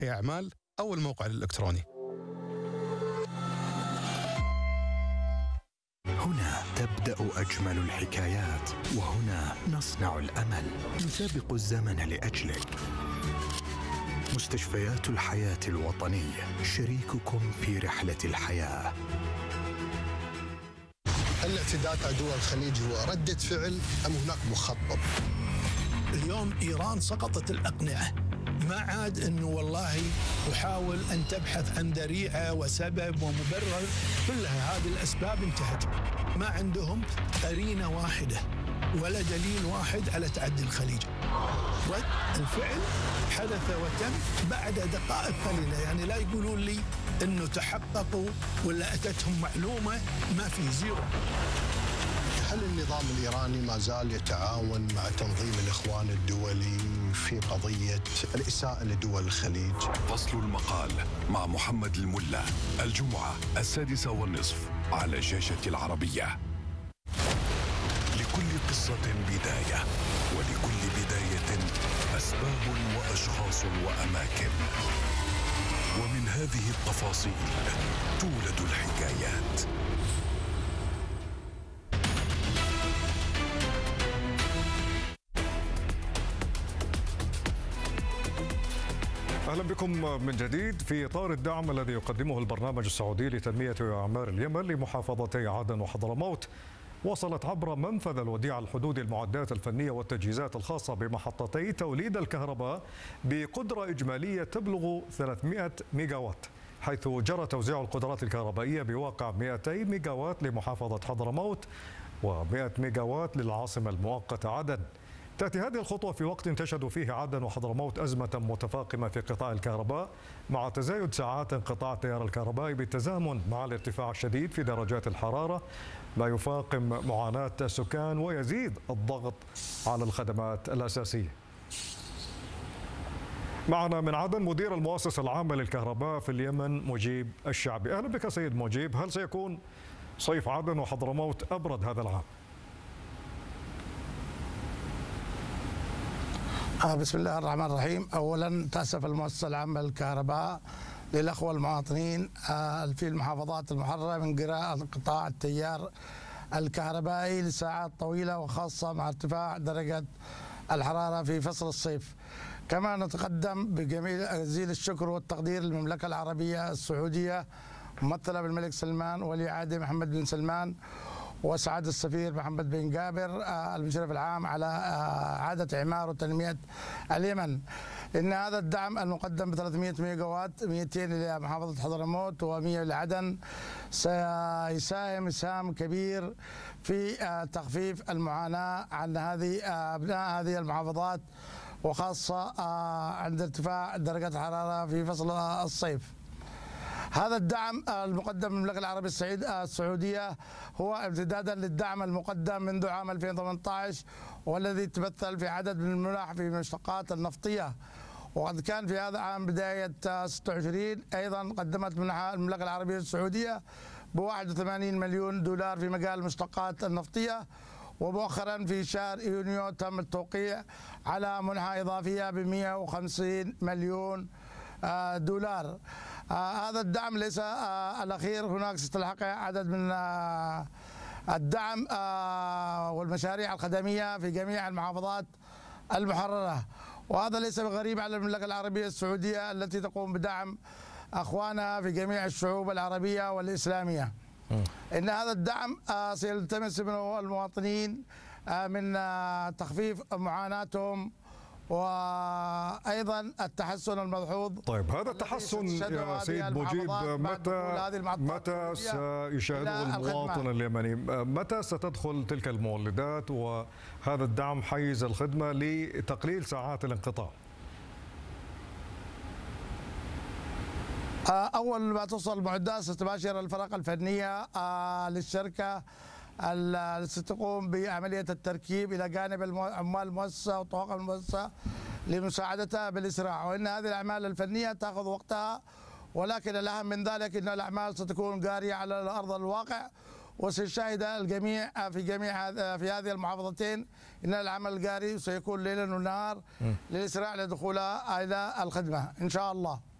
أعمال أو الموقع الإلكتروني. هنا تبدأ أجمل الحكايات، وهنا نصنع الأمل، نسابق الزمن لأجلك. مستشفيات الحياة الوطنية، شريككم في رحلة الحياة. الاعتداء على دول الخليج هو ردة فعل أم هناك مخطط؟ اليوم إيران سقطت الأقنعة، ما عاد أنه والله تحاول أن تبحث عن ذريعة وسبب ومبرر، كلها هذه الأسباب انتهت. ما عندهم قرينة واحدة ولا دليل واحد على تعدي الخليج. رد الفعل حدث وتم بعد دقائق قليلة، يعني لا يقولون لي أنه تحققوا ولا أتتهم معلومة، ما في زيرو. هل النظام الإيراني ما زال يتعاون مع تنظيم الإخوان الدولي في قضية الإساءة لدول الخليج؟ فصل المقال مع محمد الملا الجمعة 6:30 على شاشة العربية. لكل قصة بداية، ولكل بداية أسباب وأشخاص وأماكن، ومن هذه التفاصيل تولد الحكايات. أهلا بكم من جديد. في إطار الدعم الذي يقدمه البرنامج السعودي لتنمية وإعمار اليمن لمحافظتي عدن وحضرموت، وصلت عبر منفذ الوديعة الحدودي المعدات الفنية والتجهيزات الخاصة بمحطتي توليد الكهرباء بقدرة إجمالية تبلغ 300 ميجاوات، حيث جرى توزيع القدرات الكهربائية بواقع 200 ميجاوات لمحافظة حضرموت و100 ميجاوات للعاصمة المؤقتة عدن. تأتي هذه الخطوة في وقت تشهد فيه عدن وحضرموت أزمة متفاقمة في قطاع الكهرباء، مع تزايد ساعات انقطاع التيار الكهربائي بالتزامن مع الارتفاع الشديد في درجات الحرارة، ما يفاقم معاناة السكان ويزيد الضغط على الخدمات الأساسية. معنا من عدن مدير المؤسسة العامة للكهرباء في اليمن مجيب الشعبي. أهلا بك سيد مجيب. هل سيكون صيف عدن وحضرموت أبرد هذا العام؟ بسم الله الرحمن الرحيم. أولا تأسف المؤسسة العامة للكهرباء للأخوة المواطنين في المحافظات المحررة من قراءة انقطاع التيار الكهربائي لساعات طويلة، وخاصة مع ارتفاع درجة الحرارة في فصل الصيف. كما نتقدم بجزيل الشكر والتقدير للمملكة العربية السعودية ممثلة بالملك سلمان ولي عهده محمد بن سلمان وسعادة السفير محمد بن جابر المشرف العام على إعادة إعمار وتنمية اليمن. إن هذا الدعم المقدم ب 300 ميجاوات، 200 لمحافظة حضرموت و100 لعدن، سيساهم إسهام كبير في تخفيف المعاناة عن أبناء هذه المحافظات، وخاصة عند ارتفاع درجة الحرارة في فصل الصيف. هذا الدعم المقدم من المملكة العربية السعودية هو امتدادا للدعم المقدم منذ عام 2018، والذي تمثل في عدد من المنح في المشتقات النفطية. وقد كان في هذا العام بداية 26 أيضا قدمت منحة المملكة العربية السعودية ب 81 مليون دولار في مجال المشتقات النفطية. ومؤخرا في شهر يونيو تم التوقيع على منحة إضافية ب 150 مليون دولار. هذا الدعم ليس الأخير، هناك ستلحق عدد من الدعم والمشاريع الخدمية في جميع المحافظات المحررة، وهذا ليس بغريب على المملكة العربية السعودية التي تقوم بدعم أخوانها في جميع الشعوب العربية والإسلامية. إن هذا الدعم سيلتمس منه المواطنين من تخفيف معاناتهم، وأيضا التحسن الملحوظ. طيب هذا التحسن يا سيد مجيب متى سيشاهده المواطن اليمني؟ متى ستدخل تلك المولدات وهذا الدعم حيز الخدمة لتقليل ساعات الانقطاع؟ أول ما توصل المعدات ستباشر الفرق الفنية للشركة التي تقوم بعملية التركيب إلى جانب عمال المؤسسة وطواقم المؤسسة لمساعدتها بالإسراع. وإن هذه الأعمال الفنية تأخذ وقتها، ولكن الأهم من ذلك أن الأعمال ستكون جارية على أرض الواقع، وسيشاهد الجميع في هذه المحافظتين ان العمل الجاري سيكون ليلا ونهار للاسراع لدخولها الى الخدمه ان شاء الله.